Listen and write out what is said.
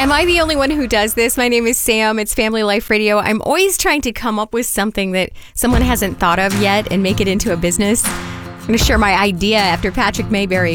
Am I the only one who does this? My name is Sam. It's Family Life Radio. I'm always trying to come up with something that someone hasn't thought of yet and make it into a business. I'm going to share my idea after Patrick Mayberry.